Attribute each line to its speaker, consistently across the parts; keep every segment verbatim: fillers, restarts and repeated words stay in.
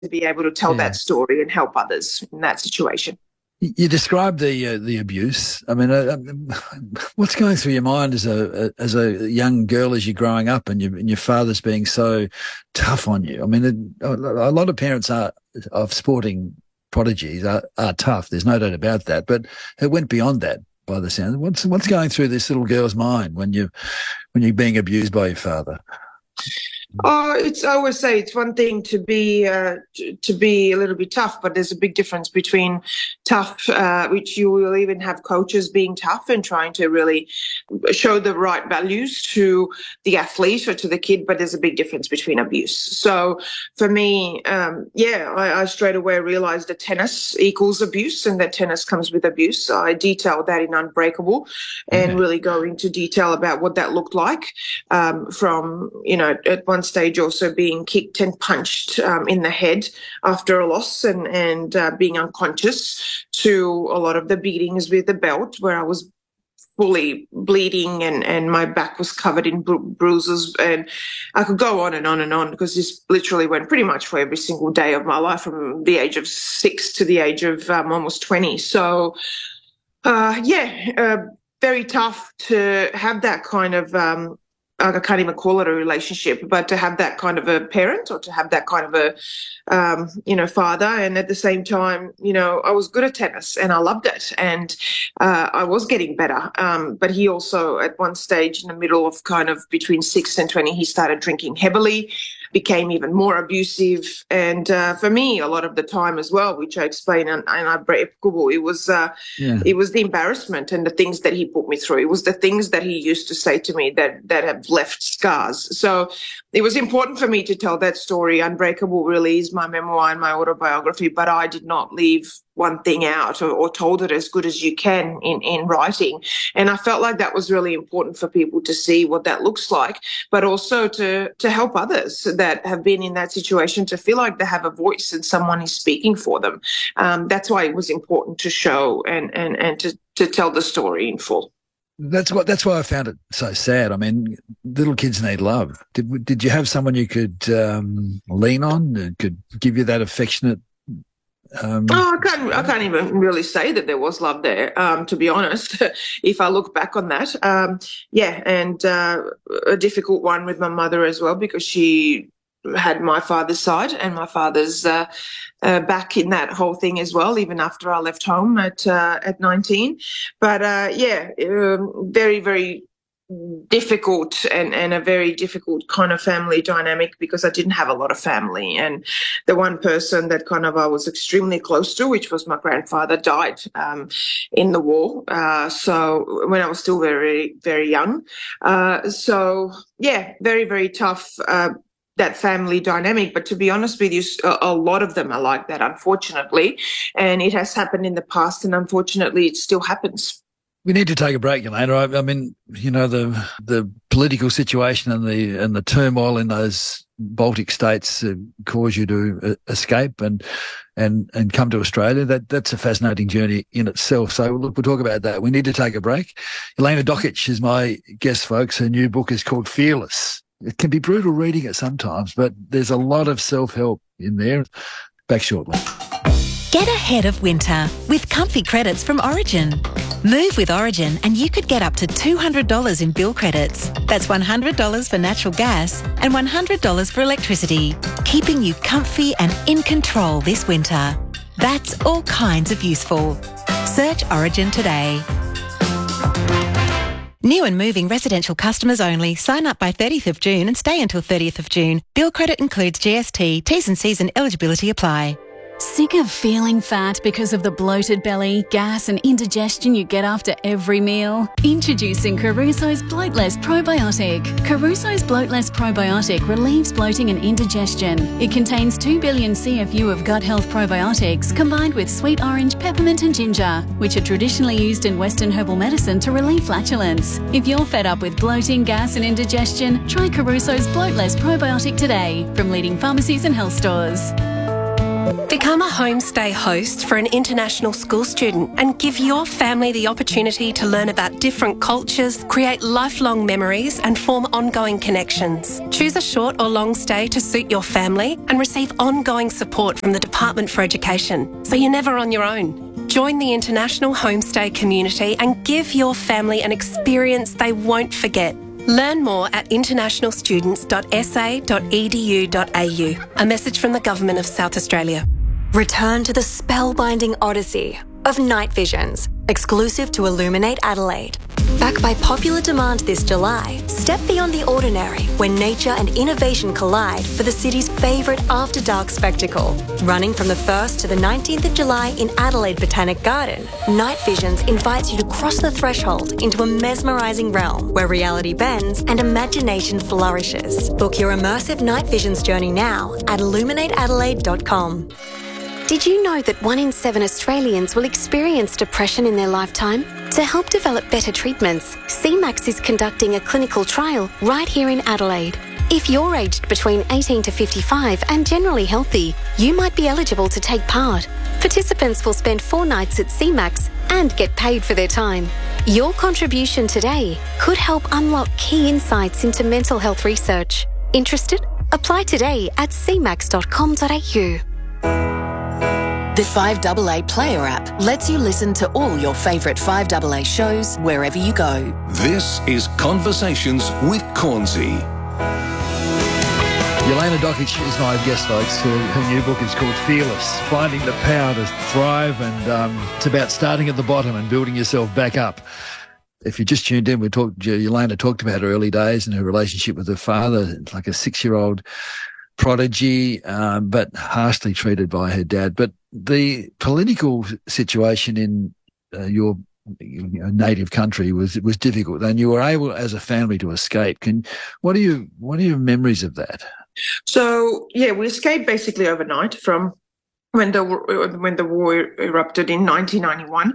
Speaker 1: be able to tell
Speaker 2: Yeah.
Speaker 1: that story and help others in that situation.
Speaker 2: You you described the uh, the abuse. I mean, uh, um, what's going through your mind as a as a young girl as you're growing up, and, you, and your father's being so tough on you? I mean, it, a a lot of parents are of sporting prodigies are, are tough. There's no doubt about that. But it went beyond that, by the sound. What's what's going through this little girl's mind when you when you're being abused by your father?
Speaker 1: Oh, it's I always say it's one thing to be uh, to, to be a little bit tough, but there's a big difference between tough, uh, which you will even have coaches being tough and trying to really show the right values to the athlete or to the kid, but there's a big difference between abuse. So for me, um, yeah, I, I straight away realized that tennis equals abuse and that tennis comes with abuse. So I detailed that in Unbreakable and
Speaker 2: Okay.
Speaker 1: really go into detail about what that looked like um, from, you know, at one stage also being kicked and punched um, in the head after a loss and, and uh, being unconscious, to a lot of the beatings with the belt where I was fully bleeding and, and my back was covered in bru- bruises, and I could go on and on and on because this literally went pretty much for every single day of my life from the age of six to the age of um, almost twenty. So, uh, yeah, uh, very tough to have that kind of um, I can't even call it a relationship, but to have that kind of a parent or to have that kind of a, um, you know, father. And at the same time, you know, I was good at tennis and I loved it and uh, I was getting better. Um, but he also at one stage in the middle of kind of between six and twenty, he started drinking heavily, became even more abusive. And uh, for me, a lot of the time as well, which I explain in, in Unbreakable, it was, uh,
Speaker 2: Yeah.
Speaker 1: it was the embarrassment and the things that he put me through. It was the things that he used to say to me that, that have left scars. So it was important for me to tell that story. Unbreakable really is my memoir and my autobiography, but I did not leave one thing out or, or told it as good as you can in, in writing. And I felt like that was really important for people to see what that looks like, but also to, to help others that have been in that situation to feel like they have a voice and someone is speaking for them. Um, that's why it was important to show and, and, and to, to tell the story in full.
Speaker 2: That's what. That's why I found it so sad. I mean, little kids need love. Did Did you have someone you could um, lean on, that could give you that affectionate? Um,
Speaker 1: Oh, I can't. I can't even really say that there was love there. Um, to be honest, if I look back on that, um, yeah, and uh, a difficult one with my mother as well because she had my father's side and my father's uh, uh, back in that whole thing as well, even after I left home at uh, at nineteen. But uh, yeah, um, very very difficult and, and a very difficult kind of family dynamic because I didn't have a lot of family. And the one person that kind of I was extremely close to, which was my grandfather, died um, in the war. Uh, so when I was still very, very young. Uh, so yeah, very, very tough, uh, that family dynamic. But to be honest with you, a, a lot of them are like that, unfortunately. And it has happened in the past and unfortunately it still happens.
Speaker 2: We need to take a break, Elena. I, I mean, you know, the the political situation and the and the turmoil in those Baltic states uh, cause you to uh, escape and and and come to Australia. That that's a fascinating journey in itself. So look, we'll talk about that. We need to take a break. Elena Dokic is my guest, folks. Her new book is called Fearless. It can be brutal reading it sometimes, but there's a lot of self-help in there. Back shortly.
Speaker 3: Get ahead of winter with comfy credits from Origin. Move with Origin and you could get up to two hundred dollars in bill credits. That's one hundred dollars for natural gas and one hundred dollars for electricity, keeping you comfy and in control this winter. That's all kinds of useful. Search Origin today. New and moving residential customers only. Sign up by thirtieth of June and stay until thirtieth of June. Bill credit includes G S T. T's and C's and eligibility apply.
Speaker 4: Sick of feeling fat because of the bloated belly, gas and indigestion you get after every meal? Introducing Caruso's Bloatless Probiotic. Caruso's Bloatless Probiotic relieves bloating and indigestion. It contains two billion C F U of gut health probiotics combined with sweet orange, peppermint and ginger, which are traditionally used in Western herbal medicine to relieve flatulence. If you're fed up with bloating, gas and indigestion, try Caruso's Bloatless Probiotic today from leading pharmacies and health stores.
Speaker 5: Become a homestay host for an international school student and give your family the opportunity to learn about different cultures, create lifelong memories and form ongoing connections. Choose a short or long stay to suit your family and receive ongoing support from the Department for Education, so you're never on your own. Join the international homestay community and give your family an experience they won't forget. Learn more at international students dot s a dot e d u dot a u. A message from the Government of South Australia.
Speaker 6: Return to the spellbinding odyssey of Night Visions, exclusive to Illuminate Adelaide. Back by popular demand this July, step beyond the ordinary when nature and innovation collide for the city's favourite after-dark spectacle. Running from the first to the nineteenth of July in Adelaide Botanic Garden, Night Visions invites you to cross the threshold into a mesmerising realm where reality bends and imagination flourishes. Book your immersive Night Visions journey now at illuminate adelaide dot com. Did you know that one in seven Australians will experience depression in their lifetime? To help develop better treatments, C MAX is conducting a clinical trial right here in Adelaide. If you're aged between eighteen to fifty-five and generally healthy, you might be eligible to take part. Participants will spend four nights at C MAX and get paid for their time. Your contribution today could help unlock key insights into mental health research. Interested? Apply today at c max dot com dot a u.
Speaker 7: The five A A Player app lets you listen to all your favourite five A A shows wherever you go.
Speaker 8: This is Conversations with Cornsey.
Speaker 2: Yelena Dokic is my guest, folks. Her, her new book is called Fearless, Finding the Power to Thrive, and um, it's about starting at the bottom and building yourself back up. If you just tuned in, we talked. Yelena talked about her early days and her relationship with her father, like a six-year-old prodigy, um, but harshly treated by her dad. But the political situation in uh, your you know, native country was was difficult, and you were able, as a family, to escape. Can what are you what are your memories of that?
Speaker 1: So yeah, we escaped basically overnight from when the when the war erupted in nineteen ninety-one,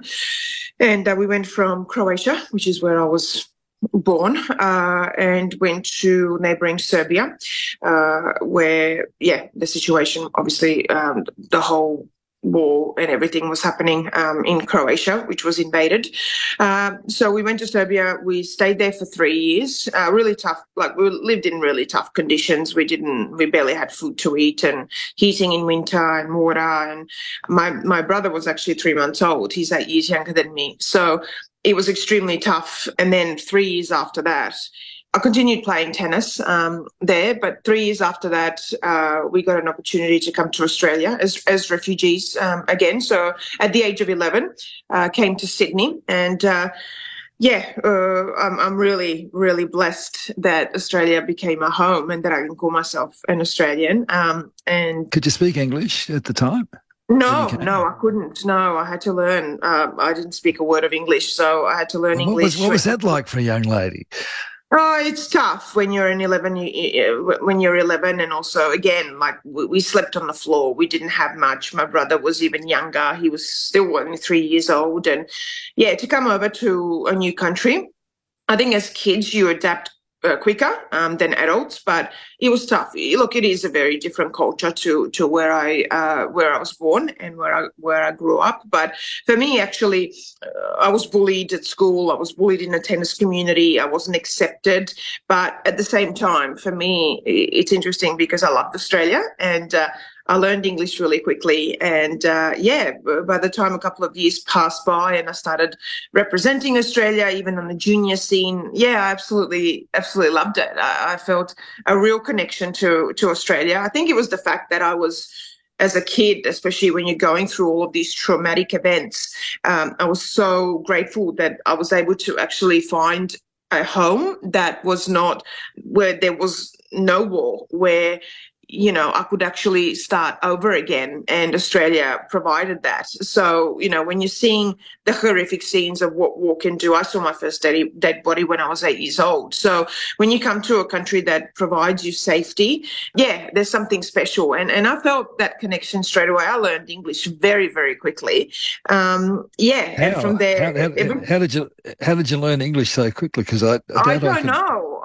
Speaker 1: and uh, we went from Croatia, which is where I was born, uh, and went to neighbouring Serbia, uh, where yeah, the situation obviously um, the whole war and everything was happening um, in Croatia, which was invaded. Uh, so we went to Serbia. We stayed there for three years. Uh, really tough. Like we lived in really tough conditions. We didn't. We barely had food to eat, and heating in winter and water. And my my brother was actually three months old. He's eight years younger than me. So it was extremely tough. And then three years after that, I continued playing tennis um, there, but three years after that, uh, we got an opportunity to come to Australia as, as refugees um, again. So at the age of eleven, uh, came to Sydney, and uh, yeah, uh, I'm, I'm really, really blessed that Australia became a home and that I can call myself an Australian. Um, and
Speaker 2: could you speak English at the time?
Speaker 1: No, no, I couldn't. No, I had to learn. Um, I didn't speak a word of English, so I had to learn
Speaker 2: what
Speaker 1: English.
Speaker 2: Was, what was that like for a young lady?
Speaker 1: Oh, it's tough when you're an eleven. When you're eleven, and also again, like we, we slept on the floor. We didn't have much. My brother was even younger. He was still only three years old, and yeah, to come over to a new country, I think as kids you adapt uh, quicker um, than adults, but it was tough. Look, it is a very different culture to to where I uh, where I was born and where I where I grew up. But for me, actually, uh, I was bullied at school. I was bullied in the tennis community. I wasn't accepted. But at the same time, for me, it's interesting because I loved Australia, and uh, I learned English really quickly. And uh, yeah, by the time a couple of years passed by and I started representing Australia, even on the junior scene, yeah, I absolutely, absolutely loved it. I, I felt a real connection to, to Australia. I think it was the fact that I was, as a kid, especially when you're going through all of these traumatic events, um, I was so grateful that I was able to actually find a home that was not where there was no war, where you know, I could actually start over again, and Australia provided that. So, you know, when you're seeing the horrific scenes of what war can do, I saw my first dead, dead body when I was eight years old. So when you come to a country that provides you safety, yeah, there's something special. And and I felt that connection straight away. I learned English very, very quickly. Um, yeah,
Speaker 2: how?
Speaker 1: and from there...
Speaker 2: How, how,
Speaker 1: every,
Speaker 2: how did you how did you learn English so quickly? Because I, I,
Speaker 1: I don't
Speaker 2: I can...
Speaker 1: know.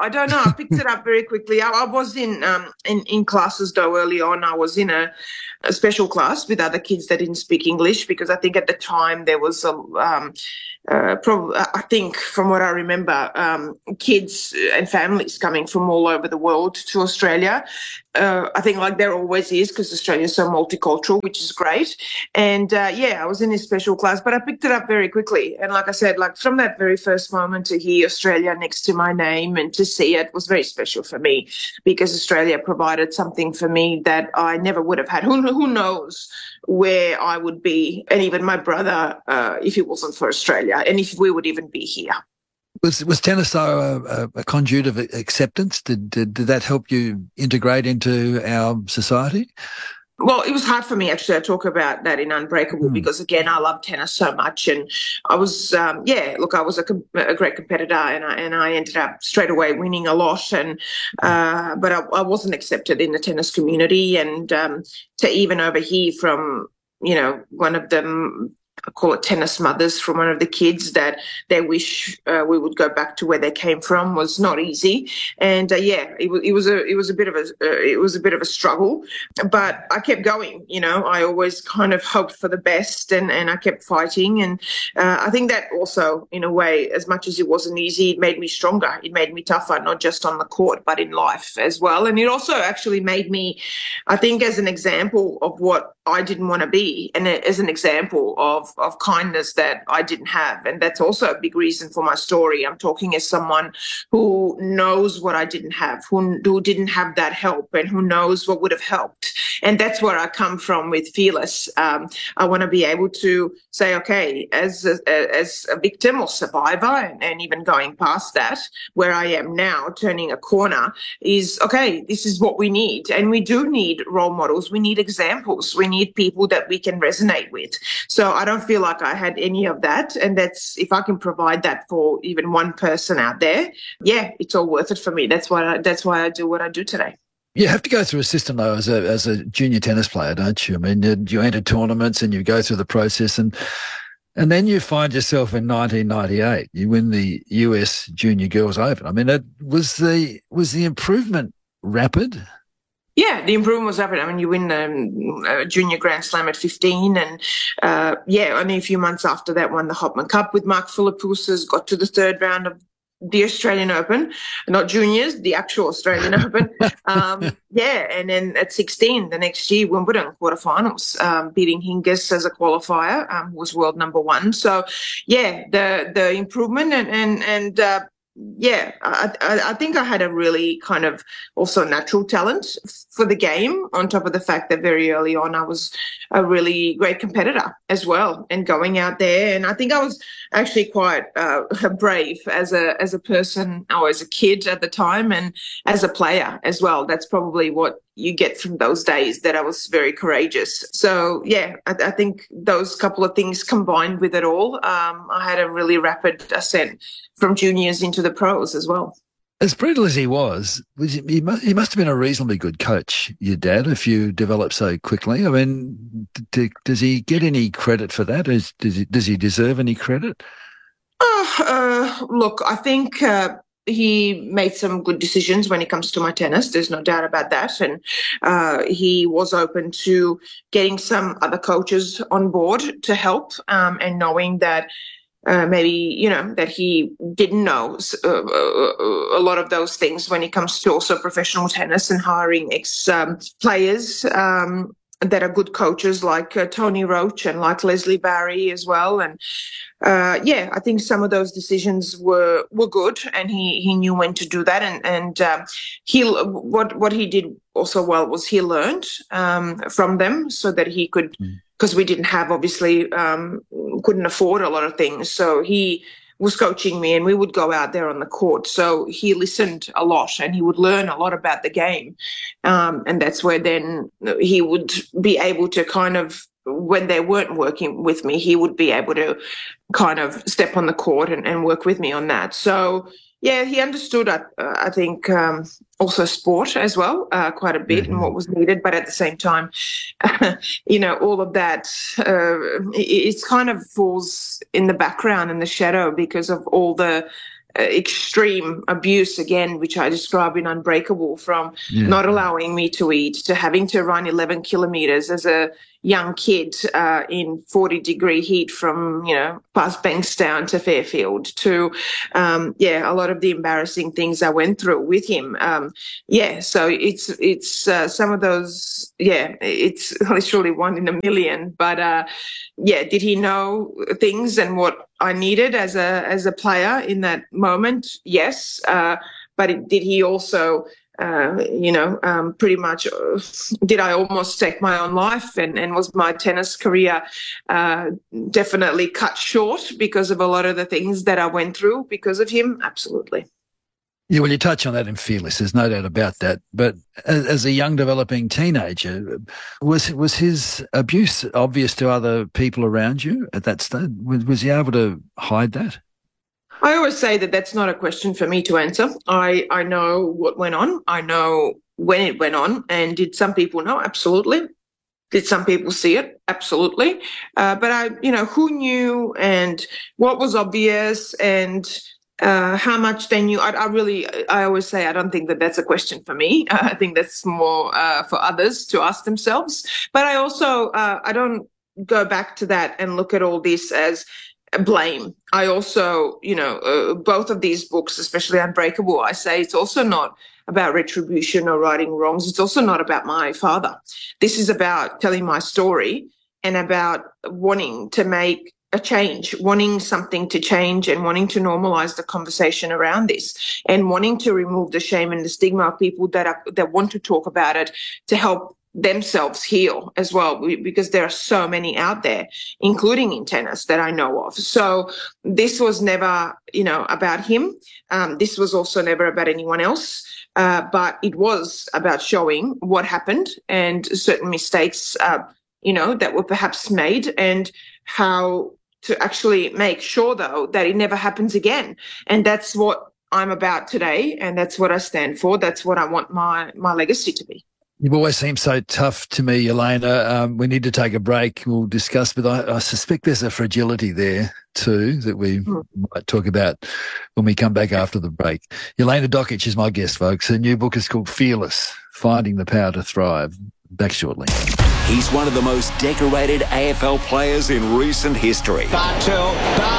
Speaker 1: I don't know. I picked it up very quickly. I, I was in, um, in in classes though early on. I was in a, a special class with other kids that didn't speak English because I think at the time there was a um, uh, probably I think from what I remember, um, kids and families coming from all over the world to Australia. Uh, I think like there always is because Australia is so multicultural, which is great. And uh, yeah, I was in this special class, but I picked it up very quickly. And like I said, like from that very first moment to hear Australia next to my name and to see it was very special for me because Australia provided something for me that I never would have had. Who, who knows where I would be, and even my brother, uh, if it wasn't for Australia, and if we would even be here.
Speaker 2: Was was tennis though a, a conduit of acceptance? Did, did did that help you integrate into our society?
Speaker 1: Well, it was hard for me actually. I talk about that in Unbreakable mm. because again, I love tennis so much, and I was, um, yeah. Look, I was a, a great competitor, and I and I ended up straight away winning a lot, and uh, but I, I wasn't accepted in the tennis community, and um, to even overhear from you know one of them. I call it tennis mothers from one of the kids that they wish uh, we would go back to where they came from was not easy, and uh, yeah, it was it was a it was a bit of a uh, it was a bit of a struggle, but I kept going. You know, I always kind of hoped for the best, and, and I kept fighting, and uh, I think that also, in a way, as much as it wasn't easy, it made me stronger. It made me tougher, not just on the court but in life as well, and it also actually made me, I think, as an example of what I didn't want to be, and as an example of of kindness that I didn't have. And that's also a big reason for my story. I'm talking as someone who knows what I didn't have, who, who didn't have that help, and who knows what would have helped. And that's where I come from with Fearless. Um, I want to be able to say, okay, as a, as a victim or survivor, and, and even going past that, where I am now, turning a corner, is, okay, this is what we need. And we do need role models. We need examples. We need people that we can resonate with. So I don't feel like I had any of that. And that's, if I can provide that for even one person out there, yeah, it's all worth it for me. That's why I, that's why I do what I do today.
Speaker 2: You have to go through a system, though, as a as a junior tennis player, don't you? I mean, you enter tournaments and you go through the process, and and then you find yourself in nineteen ninety-eight. You win the U S Junior Girls Open. I mean, it was the was the improvement rapid?
Speaker 1: Yeah, the improvement was rapid. I mean, you win um, a junior Grand Slam at fifteen, and uh, yeah, only a few months after that, won the Hopman Cup with Mark Philippoussis, got to the third round of the Australian Open, not juniors, the actual Australian Open. Um, yeah, and then at sixteen, the next year, Wimbledon quarterfinals, um, beating Hingis as a qualifier, um, was world number one. So, yeah, the the improvement and and and. Uh, Yeah, I, I, I think I had a really kind of also natural talent for the game, on top of the fact that very early on I was a really great competitor as well, and going out there. And I think I was actually quite uh, brave as a as a person, or as a kid at the time, and as a player as well. That's probably what you get from those days, that I was very courageous. So, yeah, I, I think those couple of things combined with it all, um, I had a really rapid ascent from juniors into the pros as well.
Speaker 2: As brutal as he was, was he, he, must, he must have been a reasonably good coach, your dad, if you develop so quickly. I mean, d- does he get any credit for that? Is, does, he, does he deserve any credit?
Speaker 1: Oh, uh, look, I think uh, he made some good decisions when it comes to my tennis. There's no doubt about that. And uh, he was open to getting some other coaches on board to help, um, and knowing that Uh, maybe, you know, that he didn't know uh, a lot of those things when it comes to also professional tennis, and hiring ex-players um, um, that are good coaches like uh, Tony Roach and like Leslie Barry as well. And uh, yeah, I think some of those decisions were were good, and he, he knew when to do that. And and um, he what what he did also well was he learned um, from them, so that he could. Mm. Because we didn't have, obviously, um, couldn't afford a lot of things. So he was coaching me, and we would go out there on the court. So he listened a lot, and he would learn a lot about the game. Um, and that's where then he would be able to kind of, when they weren't working with me, he would be able to kind of step on the court and, and work with me on that. So, yeah, he understood, uh, I think, um, also sport as well, uh, quite a bit, mm-hmm. and what was needed. But at the same time, you know, all of that, uh, it, it's kind of falls in the background, in the shadow, because of all the uh, extreme abuse, again, which I describe in Unbreakable, from yeah. not allowing me to eat to having to run eleven kilometres as a young kid uh, in forty degree heat from, you know, past Bankstown to Fairfield to, um, yeah, a lot of the embarrassing things I went through with him. Um, yeah, so it's it's uh, some of those, yeah, it's literally one in a million. But uh, yeah, did he know things and what I needed as a as a player in that moment? Yes, uh, but it, did he also? Uh, you know, um, pretty much uh, did I almost take my own life, and, and was my tennis career uh, definitely cut short because of a lot of the things that I went through because of him? Absolutely.
Speaker 2: Yeah, well, you touch on that in Fearless. There's no doubt about that. But as, as a young developing teenager, was was his abuse obvious to other people around you at that stage? Was, was he able to hide that?
Speaker 1: I always say that that's not a question for me to answer. I, I know what went on. I know when it went on. And did some people know? Absolutely. Did some people see it? Absolutely. Uh, but I, you know, who knew and what was obvious and uh, how much they knew? I, I really, I always say I don't think that that's a question for me. Uh, I think that's more uh, for others to ask themselves. But I also, uh, I don't go back to that and look at all this as blame. I also, you know, uh, both of these books, especially Unbreakable, I say it's also not about retribution or righting wrongs. It's also not about my father. This is about telling my story and about wanting to make a change, wanting something to change and wanting to normalize the conversation around this and wanting to remove the shame and the stigma of people that are, that want to talk about it to help themselves heal as well, because there are so many out there, including in tennis, that I know of. So this was never, you know, about him. Um, this was also never about anyone else. Uh, but it was about showing what happened and certain mistakes, uh, you know, that were perhaps made, and how to actually make sure, though, that it never happens again. And that's what I'm about today, and that's what I stand for. That's what I want my, my legacy to be.
Speaker 2: You've always seemed so tough to me, Elena. Um, we need to take a break. We'll discuss, but I, I suspect there's a fragility there too that we mm. might talk about when we come back after the break. Elena Dokic is my guest, folks. Her new book is called Fearless, Finding the Power to Thrive. Back shortly.
Speaker 8: He's one of the most decorated A F L players in recent history.
Speaker 9: Bartel,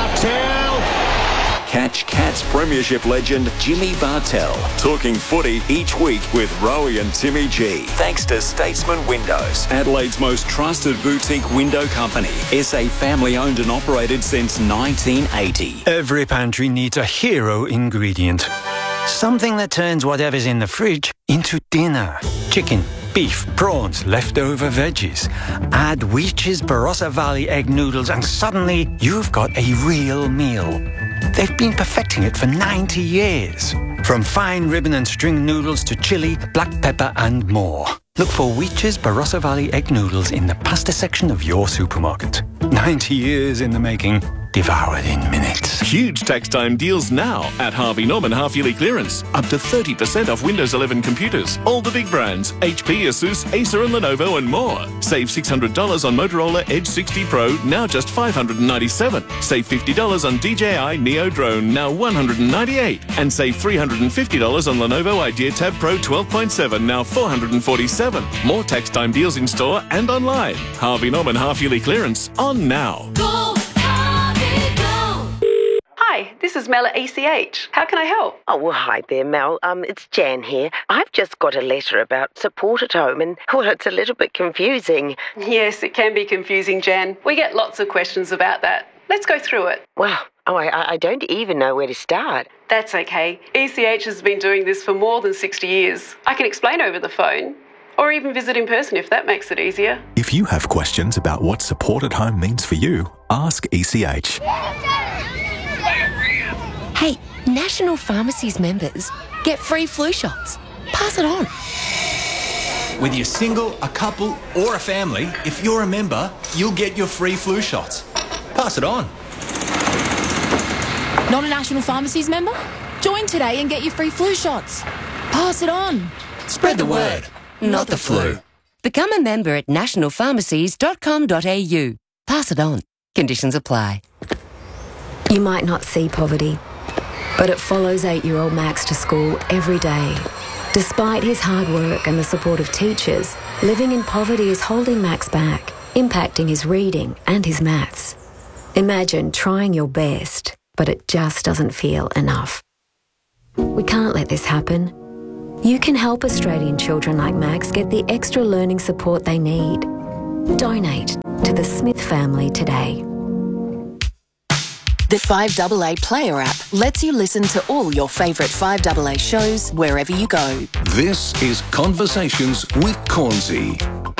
Speaker 9: Bartel!
Speaker 8: Catch Cats Premiership legend Jimmy Bartel talking footy each week with Rowie and Timmy G. Thanks to Statesman Windows, Adelaide's most trusted boutique window company. S A family owned and operated since nineteen eighty.
Speaker 10: Every pantry needs a hero ingredient. Something that turns whatever's in the fridge into dinner. Chicken, beef, prawns, leftover veggies. Add Weech's Barossa Valley egg noodles and suddenly you've got a real meal. They've been perfecting it for ninety years. From fine ribbon and string noodles to chili, black pepper and more. Look for Weech's Barossa Valley egg noodles in the pasta section of your supermarket. ninety years in the making. Devoured in minutes.
Speaker 11: Huge tax time deals now at Harvey Norman half-yearly clearance. Up to thirty percent off Windows eleven computers. All the big brands, H P, Asus, Acer and Lenovo and more. Save six hundred dollars on Motorola Edge sixty Pro, now just five hundred ninety-seven dollars. Save fifty dollars on D J I Neo Drone, now one hundred ninety-eight dollars. And save three hundred fifty dollars on Lenovo Idea Tab Pro twelve point seven, now four hundred forty-seven dollars. More tax time deals in store and online. Harvey Norman half-yearly clearance on now.
Speaker 12: Go!
Speaker 13: Hi, this is Mel at E C H. How can I help?
Speaker 14: Oh, well, hi there, Mel. Um, it's Jan here. I've just got a letter about support at home and, well, it's a little bit confusing.
Speaker 13: Yes, it can be confusing, Jan. We get lots of questions about that. Let's go through it.
Speaker 14: Wow. Oh, I, I don't even know where to start.
Speaker 13: That's okay. E C H has been doing this for more than sixty years. I can explain over the phone, or even visit in person if that makes it easier.
Speaker 15: If you have questions about what support at home means for you, ask E C H.
Speaker 16: Hey, National Pharmacies members get free flu shots. Pass it on.
Speaker 17: Whether you're single, a couple, or a family, if you're a member, you'll get your free flu shots. Pass it on.
Speaker 18: Not a National Pharmacies member? Join today and get your free flu shots. Pass it on.
Speaker 17: Spread the word, not the flu.
Speaker 16: Become a member at national pharmacies dot com dot a u. Pass it on. Conditions apply.
Speaker 6: You might not see poverty, But it follows eight-year-old Max to school every day. Despite his hard work and the support of teachers, living in poverty is holding Max back, impacting his reading and his maths. Imagine trying your best, but it just doesn't feel enough. We can't let this happen. You can help Australian children like Max get the extra learning support they need. Donate to the Smith family today.
Speaker 7: The five A A Player app lets you listen to all your favourite five A A shows wherever you go.
Speaker 8: This is Conversations with Cornsey.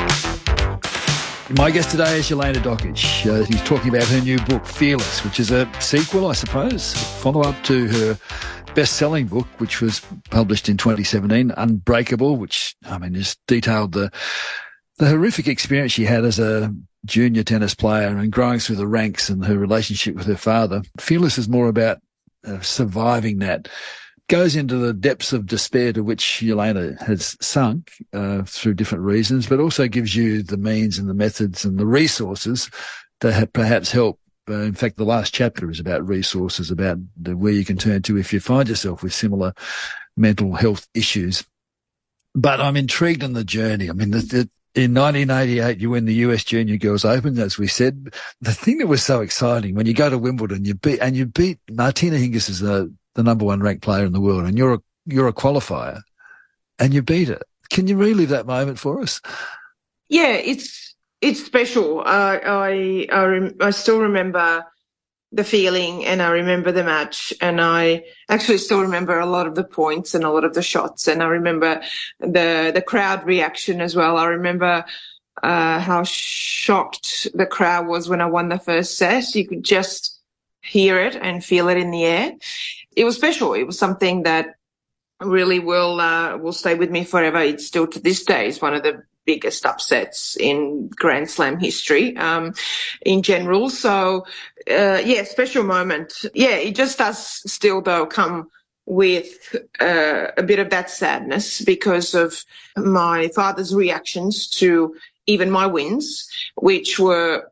Speaker 2: My guest today is Jelena Dokic. Uh, he's talking about her new book, Fearless, which is a sequel, I suppose, follow-up to her best-selling book, which was published in twenty seventeen, Unbreakable, which, I mean, just detailed the the horrific experience she had as a junior tennis player and growing through the ranks and her relationship with her father. Fearless is more about uh, surviving that. Goes into the depths of despair to which Jelena has sunk uh, through different reasons, but also gives you the means and the methods and the resources to ha- perhaps help. Uh, in fact, the last chapter is about resources, about the, where you can turn to if you find yourself with similar mental health issues. But I'm intrigued in the journey. I mean, the, the, in nineteen eighty-eight, you win the U S Junior Girls Open, as we said. The thing that was so exciting, when you go to Wimbledon, you beat, and you beat Martina Hingis is a the number one ranked player in the world, and you're a, you're a qualifier, and you beat it. Can you relive that moment for us?
Speaker 1: Yeah, it's it's special. Uh, I I, rem- I still remember the feeling, and I remember the match, and I actually still remember a lot of the points and a lot of the shots, and I remember the the crowd reaction as well. I remember uh, how shocked the crowd was when I won the first set. You could just hear it and feel it in the air. It was special. It was something that really will uh, will stay with me forever. It's still to this day is one of the biggest upsets in Grand Slam history um, in general. So, uh, yeah, special moment. Yeah, it just does still, though, come with uh, a bit of that sadness because of my father's reactions to even my wins, which were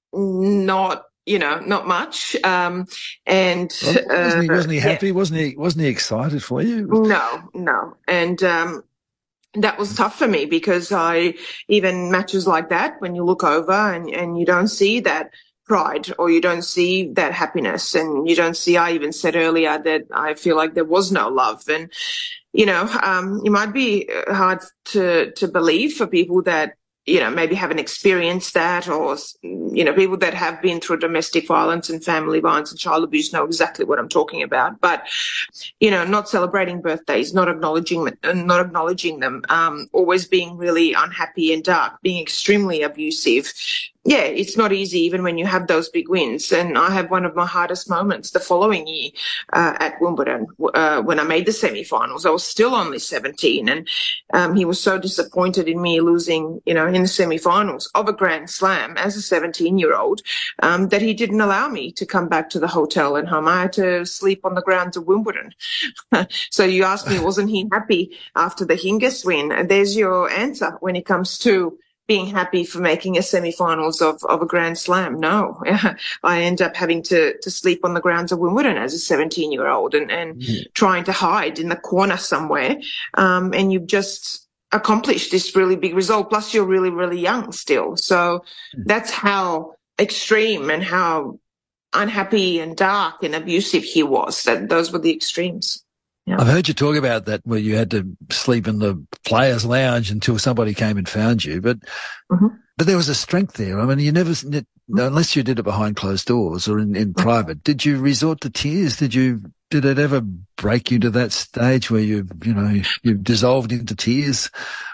Speaker 1: not you know, not much. Um, and,
Speaker 2: well, wasn't he, wasn't he
Speaker 1: uh,
Speaker 2: happy?
Speaker 1: Yeah.
Speaker 2: Wasn't he, wasn't he excited for you?
Speaker 1: No, no. And, um, that was tough for me because I, even matches like that, when you look over and, and you don't see that pride or you don't see that happiness and you don't see, I even said earlier that I feel like there was no love. And, you know, um, it might be hard to, to believe for people that, you know, maybe haven't experienced that or, you know, people that have been through domestic violence and family violence and child abuse know exactly what I'm talking about. But, you know, not celebrating birthdays, not acknowledging, not acknowledging them, um, always being really unhappy and dark, being extremely abusive. Yeah, it's not easy even when you have those big wins. And I had one of my hardest moments the following year uh, at Wimbledon uh, when I made the semi-finals. I was still only seventeen and um, he was so disappointed in me losing, you know, in the semi-finals of a Grand Slam as a seventeen-year-old um, that he didn't allow me to come back to the hotel and home. I had to sleep on the grounds of Wimbledon. So you asked me, wasn't he happy after the Hingis win? And there's your answer when it comes to being happy for making a semi-finals of, of a Grand Slam. No, I end up having to, to sleep on the grounds of Wimbledon as a seventeen-year-old and, and mm. trying to hide in the corner somewhere. Um, and you've just accomplished this really big result. Plus you're really, really young still. So mm. that's how extreme and how unhappy and dark and abusive he was. That those were the extremes. Yeah.
Speaker 2: I've heard you talk about that where you had to sleep in the players' lounge until somebody came and found you. But mm-hmm. but there was a strength there. I mean, you never, unless you did it behind closed doors or in, in mm-hmm. private, did you resort to tears? Did you, did it ever break you to that stage where you, you know, you dissolved into tears?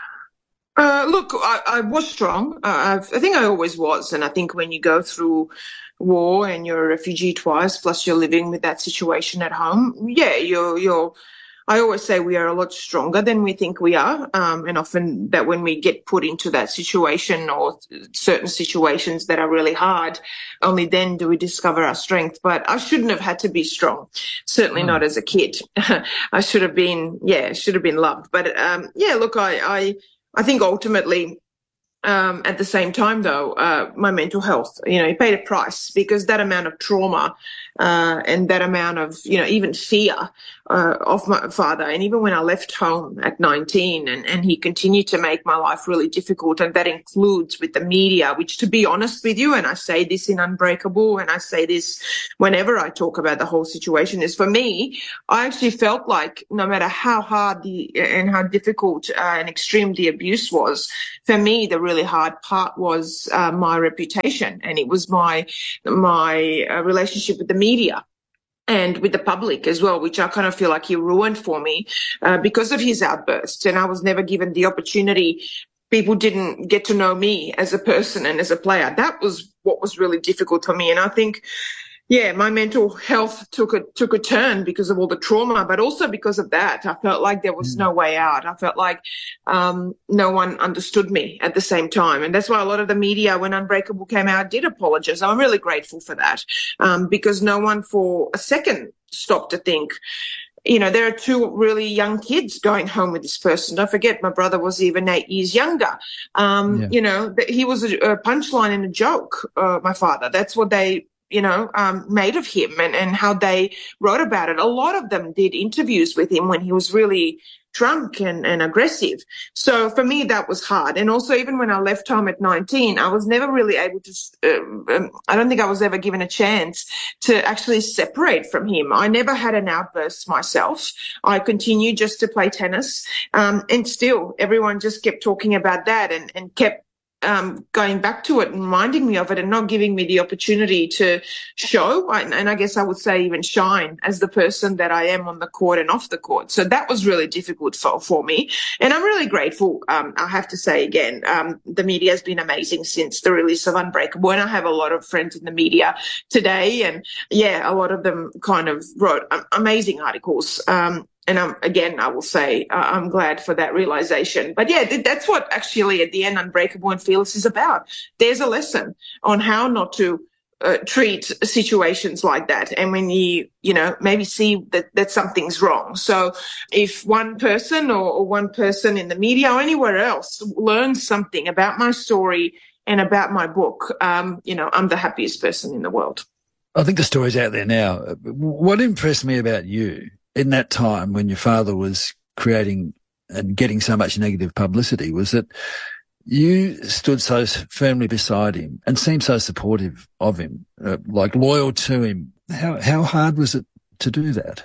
Speaker 1: Uh, look, I, I was strong. Uh, I've, I think I always was. And I think when you go through war and you're a refugee twice, plus you're living with that situation at home, yeah, you're, you're, I always say we are a lot stronger than we think we are. Um, and often that when we get put into that situation or certain situations that are really hard, only then do we discover our strength. But I shouldn't have had to be strong. Certainly mm. not as a kid. I should have been, yeah, should have been loved. But, um, yeah, look, I, I, I think ultimately Um, at the same time, though, uh, my mental health, you know, he paid a price because that amount of trauma uh, and that amount of, you know, even fear uh, of my father. And even when I left home at nineteen and, and he continued to make my life really difficult, and that includes with the media, which, to be honest with you, and I say this in Unbreakable and I say this whenever I talk about the whole situation, is for me, I actually felt like no matter how hard the and how difficult uh, and extreme the abuse was, for me, the really hard part was uh, my reputation, and it was my my uh, relationship with the media and with the public as well, which I kind of feel like he ruined for me uh, because of his outbursts. And I was never given the opportunity. People didn't get to know me as a person and as a player. That was what was really difficult for me. And I think, yeah, my mental health took a took a turn because of all the trauma, but also because of that. I felt like there was no way out. I felt like um, no one understood me at the same time. And that's why a lot of the media, when Unbreakable came out, did apologize. I'm really grateful for that um, because no one for a second stopped to think, you know, there are two really young kids going home with this person. Don't forget, my brother was even eight years younger. Um,
Speaker 2: Yeah.
Speaker 1: You know, he was a, a punchline and a joke, uh, my father. That's what they you know, um, made of him and, and how they wrote about it. A lot of them did interviews with him when he was really drunk and, and aggressive. So for me, that was hard. And also, even when I left home at nineteen, I was never really able to, uh, um, I don't think I was ever given a chance to actually separate from him. I never had an outburst myself. I continued just to play tennis. Um, and still, everyone just kept talking about that and, and kept Um, going back to it and reminding me of it and not giving me the opportunity to show and, and I guess I would say even shine as the person that I am on the court and off the court. So that was really difficult for, for me. And I'm really grateful, um, I have to say again, um, the media has been amazing since the release of Unbreakable. And I have a lot of friends in the media today. And, yeah, a lot of them kind of wrote um, amazing articles. Um, And um, again, I will say uh, I'm glad for that realization. But yeah, th- that's what actually at the end Unbreakable and Fearless is about. There's a lesson on how not to uh, treat situations like that. And when you, you know, maybe see that, that something's wrong. So if one person or, or one person in the media or anywhere else learns something about my story and about my book, um, you know, I'm the happiest person in the world.
Speaker 2: I think the story's out there now. What impressed me about you in that time when your father was creating and getting so much negative publicity was that you stood so firmly beside him and seemed so supportive of him, uh, like loyal to him. How how hard was it to do that?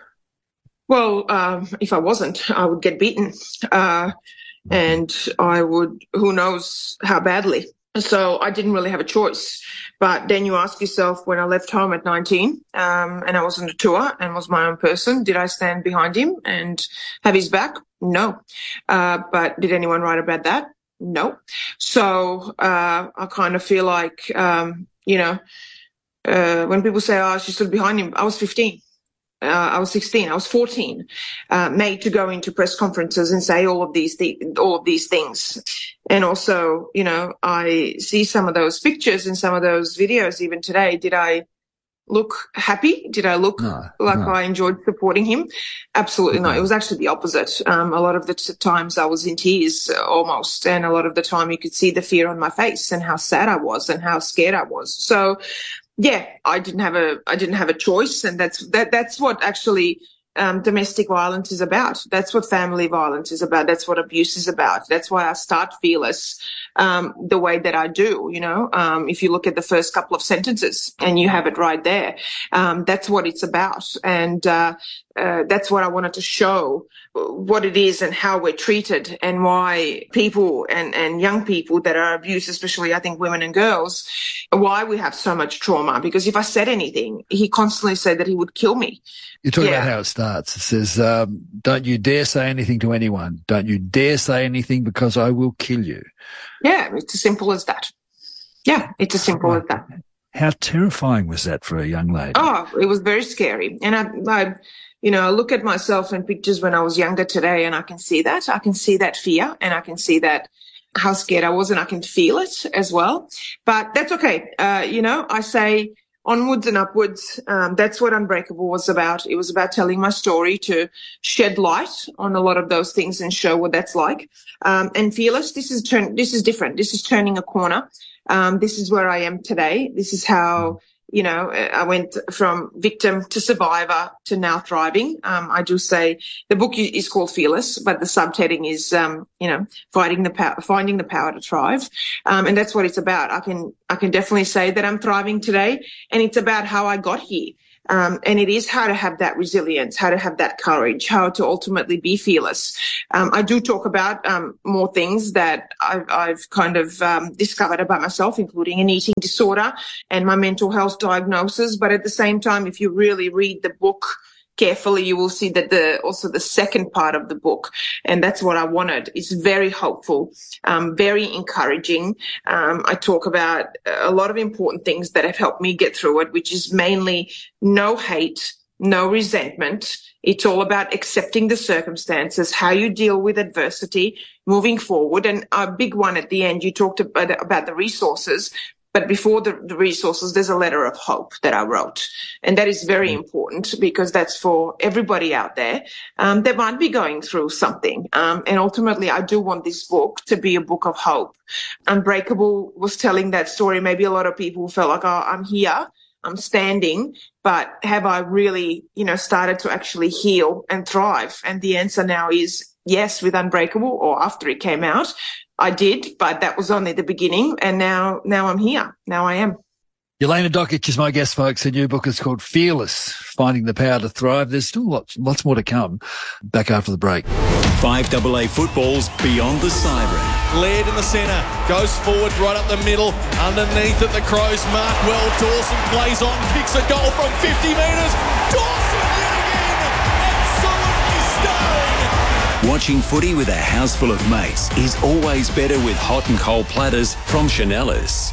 Speaker 1: Well, um, if I wasn't, I would get beaten, uh, and I would, who knows how badly. So I didn't really have a choice. But then you ask yourself, when I left home at nineteen um, and I was on a tour and was my own person, did I stand behind him and have his back? No. Uh, but did anyone write about that? No. So uh, I kind of feel like, um, you know, uh, when people say, oh, she stood behind him, I was fifteen. Uh, I was sixteen. I was fourteen, uh, made to go into press conferences and say all of these th- all of these things. And also, you know, I see some of those pictures and some of those videos even today. Did I look happy? Did I look
Speaker 2: no,
Speaker 1: like
Speaker 2: no.
Speaker 1: I enjoyed supporting him? Absolutely not. It was actually the opposite. Um, a lot of the t- times I was in tears uh, almost, and a lot of the time you could see the fear on my face and how sad I was and how scared I was. So, yeah, I didn't have a I didn't have a choice, and that's that that's what actually um, domestic violence is about. That's what family violence is about. That's what abuse is about. That's why I start Fearless um, the way that I do. You know, um, if you look at the first couple of sentences and you have it right there, um, that's what it's about, and uh, uh, that's what I wanted to show. What it is and how we're treated and why people and, and young people that are abused, especially I think women and girls, why we have so much trauma. Because if I said anything, he constantly said that he would kill me.
Speaker 2: You talk
Speaker 1: Yeah.
Speaker 2: about how it starts. It says, um, don't you dare say anything to anyone. Don't you dare say anything because I will kill you.
Speaker 1: Yeah, it's as simple as that. Yeah, it's as simple as that.
Speaker 2: How terrifying was that for a young lady?
Speaker 1: Oh, it was very scary. And I, I, you know, I look at myself in pictures when I was younger today and I can see that. I can see that fear and I can see that how scared I was and I can feel it as well. But that's okay. Uh, you know, I say onwards and upwards. Um, that's what Unbreakable was about. It was about telling my story to shed light on a lot of those things and show what that's like. Um, and Fearless, this is turn, this is different. This is turning a corner. Um, this is where I am today. This is how, you know, I went from victim to survivor to now thriving. Um, I do say the book is called Fearless, but the subheading is, um, you know, fighting the power, finding the power to thrive. Um, and that's what it's about. I can, I can definitely say that I'm thriving today, and it's about how I got here. Um, and it is how to have that resilience, how to have that courage, how to ultimately be fearless. Um, I do talk about um, more things that I've, I've kind of um, discovered about myself, including an eating disorder and my mental health diagnosis. But at the same time, if you really read the book carefully, you will see that the also the second part of the book, and that's what I wanted, is very hopeful, um, very encouraging. Um, I talk about a lot of important things that have helped me get through it, which is mainly no hate, no resentment. It's all about accepting the circumstances, how you deal with adversity, moving forward. And a big one at the end, you talked about, about the resources. But before the, the resources, there's a letter of hope that I wrote. And that is very important, because that's for everybody out there um, that might be going through something. Um, and ultimately, I do want this book to be a book of hope. Unbreakable was telling that story. Maybe a lot of people felt like, oh, I'm here, I'm standing, but have I really, you know, started to actually heal and thrive? And the answer now is yes, with Unbreakable, or after it came out. I did, but that was only the beginning, and now now I'm here. Now I am.
Speaker 2: Yelena Dokic is my guest, folks. Her new book is called Fearless, Finding the Power to Thrive. There's still lots, lots more to come. Back after the break.
Speaker 8: five double A football's Beyond the Siren.
Speaker 9: Laird in the centre, goes forward right up the middle, underneath at the Crows. Mark well, Dawson plays on, kicks a goal from fifty metres. Dawson yet again, absolutely stunning.
Speaker 8: Watching footy with a house full of mates is always better with hot and cold platters from Chanellas.